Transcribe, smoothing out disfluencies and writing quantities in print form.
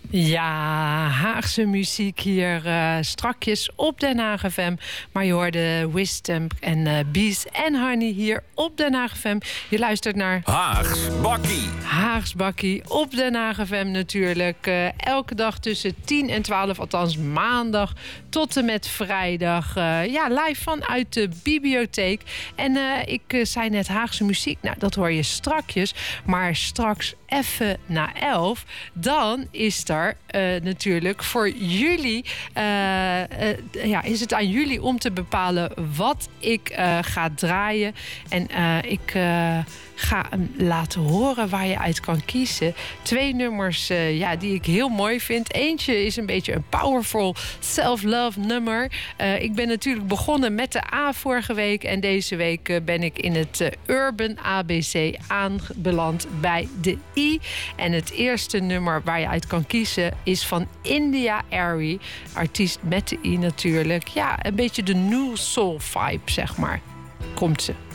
Ja, Haagse muziek hier strakjes op Den Haag FM. Maar je hoorde Wisdom en Bees en Honey hier op Den Haag FM. Je luistert naar Haags Bakkie. Haags Bakkie op Den Haag FM natuurlijk. Elke dag tussen 10 en 12, althans maandag tot en met vrijdag. Live vanuit de bibliotheek. En ik zei net Haagse muziek. Nou, dat hoor je strakjes. Maar straks even na 11, dan is er natuurlijk voor jullie, is het aan jullie om te bepalen wat ik ga draaien. En ik ga hem laten horen waar je uit kan kiezen. 2 nummers die ik heel mooi vind. Eentje is een beetje een powerful self-love nummer. Ik ben natuurlijk begonnen met de A vorige week. En deze week ben ik in het Urban ABC aanbeland bij de I. En het eerste nummer waar je uit kan kiezen is van India Arie. Artiest met de I natuurlijk. Ja, een beetje de new soul vibe, zeg maar. Komt ze.